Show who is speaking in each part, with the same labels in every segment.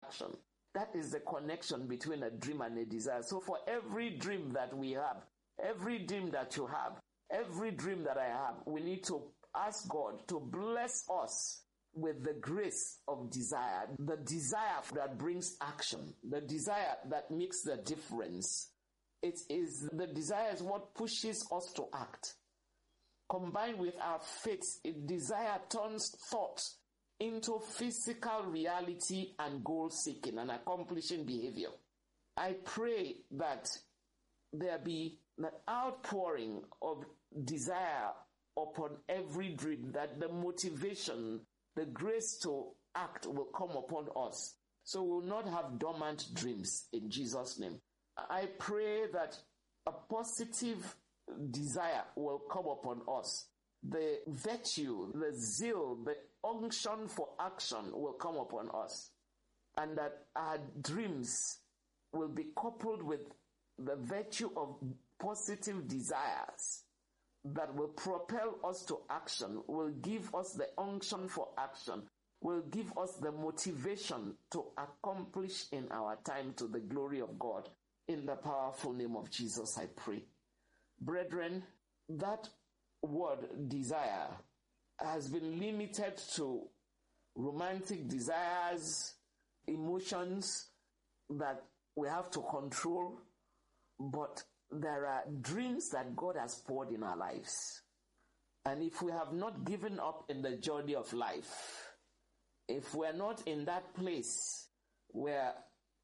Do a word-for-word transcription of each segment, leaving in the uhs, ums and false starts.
Speaker 1: action. That is the connection between a dream and a desire. So for every dream that we have, every dream that you have, every dream that I have, we need to ask God to bless us with the grace of desire, the desire that brings action, the desire that makes the difference. It is the desire is what pushes us to act. Combined with our faith, it desire turns thought into physical reality and goal-seeking and accomplishing behavior. I pray that there be an outpouring of desire upon every dream, that the motivation, the grace to act will come upon us. So we will not have dormant dreams in Jesus' name. I pray that a positive desire will come upon us. The virtue, the zeal, the unction for action will come upon us. And that our dreams will be coupled with the virtue of positive desires that will propel us to action, will give us the unction for action, will give us the motivation to accomplish in our time to the glory of God. In the powerful name of Jesus, I pray. Brethren, that word desire has been limited to romantic desires, emotions that we have to control, but there are dreams that God has poured in our lives. And if we have not given up in the journey of life, if we're not in that place where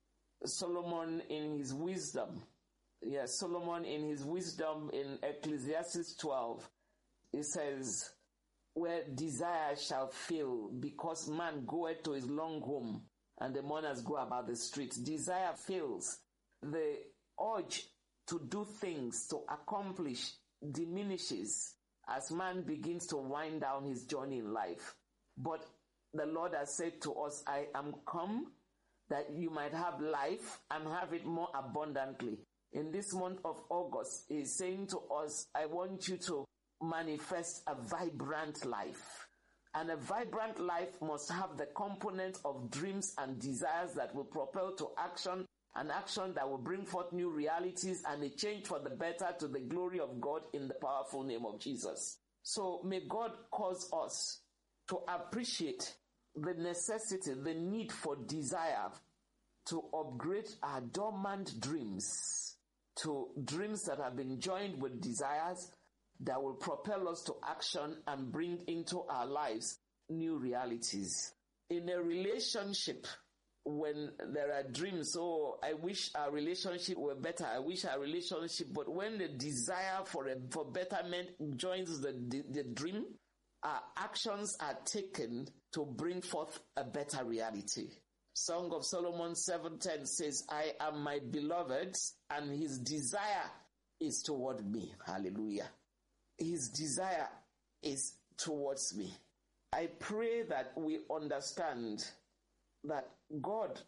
Speaker 1: Solomon in his wisdom, yes, Solomon in his wisdom in Ecclesiastes twelve, it says, where desire shall fail, because man goeth to his long home, and the mourners go about the streets. Desire fails. The urge to do things, to accomplish, diminishes as man begins to wind down his journey in life. But the Lord has said to us, I am come that you might have life and have it more abundantly. In this month of August, He is saying to us, I want you to manifest a vibrant life. And a vibrant life must have the component of dreams and desires that will propel to action, an action that will bring forth new realities and a change for the better to the glory of God in the powerful name of Jesus. So may God cause us to appreciate the necessity, the need for desire to upgrade our dormant dreams to dreams that have been joined with desires that will propel us to action and bring into our lives new realities. In a relationship, when there are dreams, oh, I wish our relationship were better, I wish our relationship, but when the desire for a, for betterment joins the, the, the dream, our actions are taken to bring forth a better reality. Song of Solomon seven ten says, I am my beloved's, and his desire is toward me. Hallelujah. His desire is towards me. I pray that we understand that God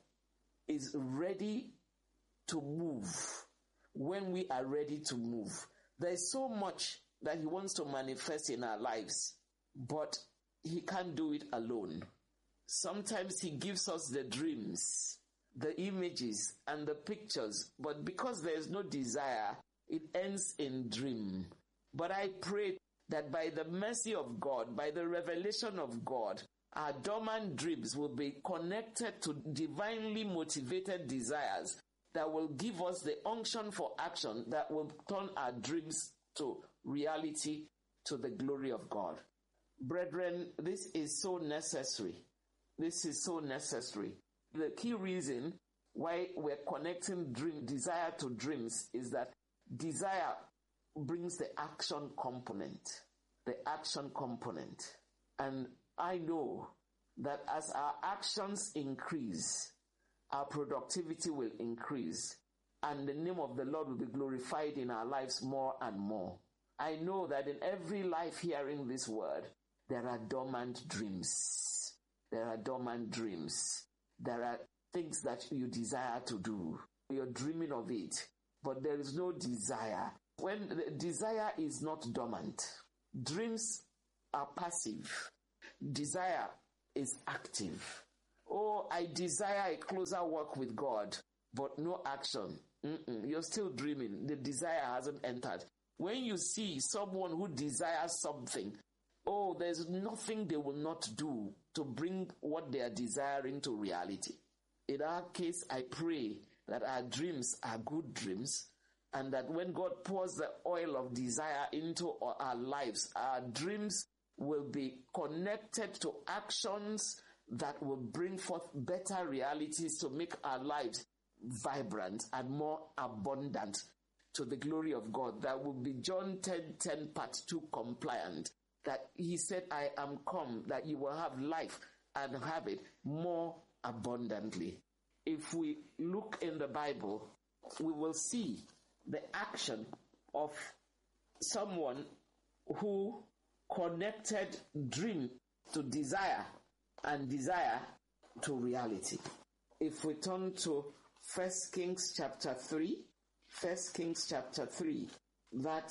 Speaker 1: is ready to move when we are ready to move. There is so much that He wants to manifest in our lives, but He can't do it alone. Sometimes He gives us the dreams, the images, and the pictures, but because there is no desire, it ends in dream. But I pray that by the mercy of God, by the revelation of God, our dormant dreams will be connected to divinely motivated desires that will give us the unction for action that will turn our dreams to reality to the glory of God. Brethren, this is so necessary. This is so necessary. The key reason why we're connecting dream desire to dreams is that desire brings the action component. The action component. And I know that as our actions increase, our productivity will increase, and the name of the Lord will be glorified in our lives more and more. I know that in every life hearing this word, there are dormant dreams. There are dormant dreams. There are things that you desire to do. You're dreaming of it, but there is no desire. When the desire is not dormant, dreams are passive. Desire is active. Oh, I desire a closer walk with God, but no action. Mm-mm, you're still dreaming. The desire hasn't entered. When you see someone who desires something, oh, there's nothing they will not do to bring what they are desiring to reality. In our case, I pray that our dreams are good dreams, and that when God pours the oil of desire into our lives, our dreams will be connected to actions that will bring forth better realities to make our lives vibrant and more abundant to the glory of God. That will be John ten ten part two compliant. That he said, I am come that you will have life and have it more abundantly. If we look in the Bible, we will see the action of someone who connected dream to desire and desire to reality. If we turn to First Kings chapter three, First Kings chapter three, that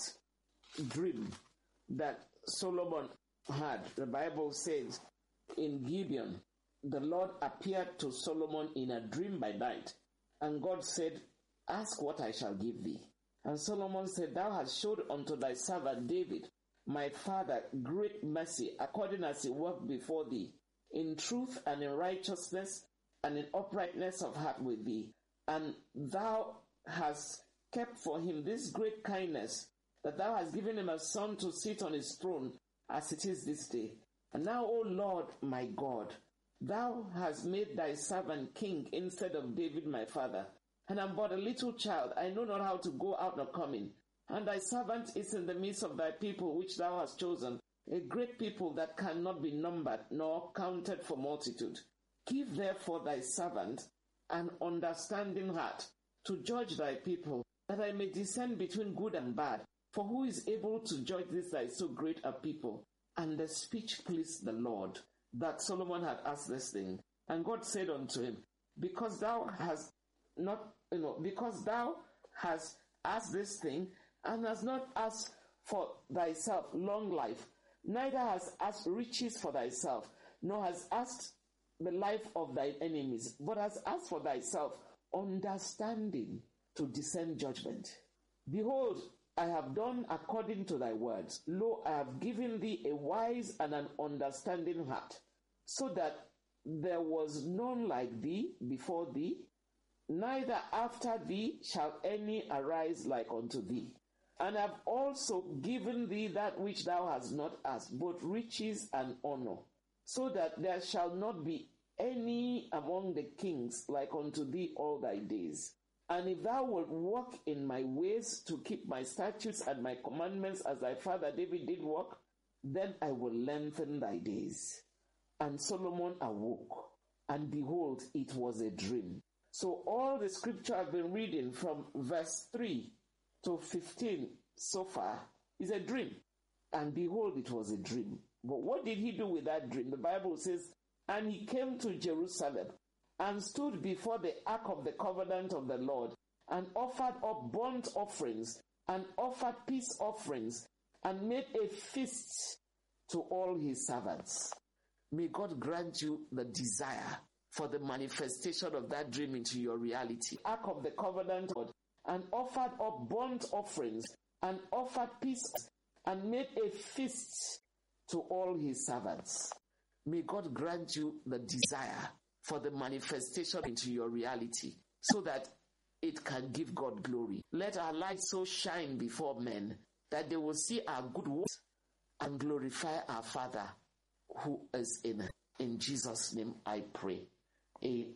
Speaker 1: dream that Solomon had, the Bible says in Gibeon, the Lord appeared to Solomon in a dream by night, and God said, ask what I shall give thee. And Solomon said, thou hast showed unto thy servant David, my father, great mercy, according as he walked before thee, in truth and in righteousness and in uprightness of heart with thee. And thou hast kept for him this great kindness, that thou hast given him a son to sit on his throne, as it is this day. And now, O Lord my God, thou hast made thy servant king instead of David my father. And I'm but a little child, I know not how to go out nor come in. And thy servant is in the midst of thy people which thou hast chosen, a great people that cannot be numbered nor counted for multitude. Give therefore thy servant an understanding heart to judge thy people, that I may discern between good and bad. For who is able to judge this thy so great a people? And the speech pleased the Lord, that Solomon had asked this thing. And God said unto him, Because thou hast not, you know, because thou hast asked this thing, and hast not asked for thyself long life, neither hast asked riches for thyself, nor hast asked the life of thy enemies, but hast asked for thyself understanding to discern judgment. Behold, I have done according to thy words. Lo, I have given thee a wise and an understanding heart, so that there was none like thee before thee, neither after thee shall any arise like unto thee. And I have also given thee that which thou hast not asked, both riches and honor, so that there shall not be any among the kings like unto thee all thy days. And if thou wilt walk in my ways to keep my statutes and my commandments as thy father David did walk, then I will lengthen thy days. And Solomon awoke, and behold, it was a dream. So all the scripture I've been reading from verse three to fifteen so far is a dream. And behold, it was a dream. But what did he do with that dream? The Bible says, and he came to Jerusalem, and stood before the ark of the covenant of the Lord, and offered up burnt offerings, and offered peace offerings, and made a feast to all his servants. May God grant you the desire for the manifestation of that dream into your reality. Ark of the covenant, and offered up burnt offerings, and offered peace, and made a feast to all his servants. May God grant you the desire for the manifestation into your reality, so that it can give God glory. Let our light so shine before men that they will see our good works and glorify our Father who is in heaven. In Jesus' name I pray. Amen.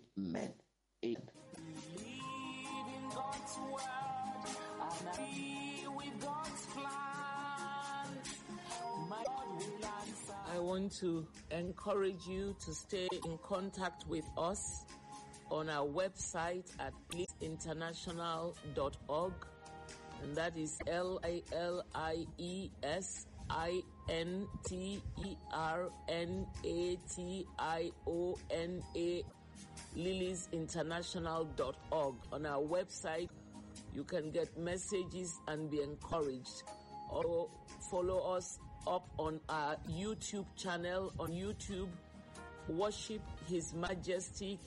Speaker 1: Amen.
Speaker 2: Believe in God's word and agree with God's plan. My God will answer. I want to encourage you to stay in contact with us on our website at lies international dot org, and that is L I L I E S I N T E R N A T I O N A, lilies international dot org. On our website, you can get messages and be encouraged. Or follow us up on our YouTube channel on YouTube. worship His majesty